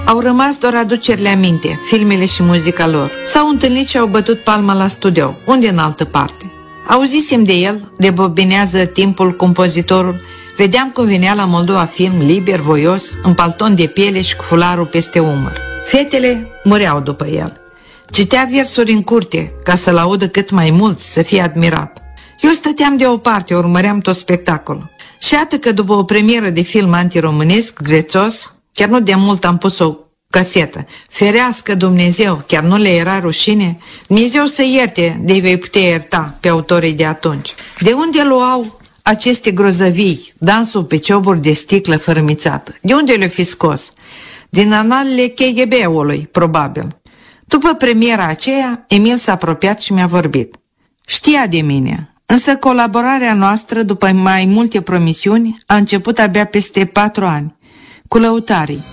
Au rămas doar aducerile aminte, filmele și muzica lor. S-au întâlnit și au bătut palma la studio, unde în altă parte. Auzisem de el, rebobinează timpul compozitorul, vedeam cum venea la Moldova Film, liber, voios, în palton de piele și cu fularul peste umăr. Fetele mureau după el. Citea versuri în curte, ca să-l audă cât mai mulți, să fie admirat. Eu stăteam deoparte, urmăream tot spectacolul. Și iată că după o premieră de film antiromânesc, grețos, chiar nu de mult am pus o casetă. Ferească Dumnezeu, chiar nu le era rușine? Dumnezeu să ierte, de-i vei putea ierta pe autorii de atunci. De unde luau aceste grozăvii, dansul pe cioburi de sticlă fărâmițată? De unde le-o fi scos? Din analele KGB-ului, probabil. După premiera aceea, Emil s-a apropiat și mi-a vorbit. Știa de mine, însă colaborarea noastră, după mai multe promisiuni, a început abia peste 4 ani, cu lăutarii.